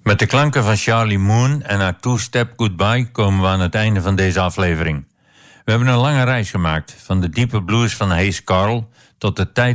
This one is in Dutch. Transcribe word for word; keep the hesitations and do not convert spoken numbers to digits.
Met de klanken van Charlie Moon en haar Two-Step Goodbye komen we aan het einde van deze aflevering. We hebben een lange reis gemaakt, van de diepe blues van Hayes Carll tot de tijd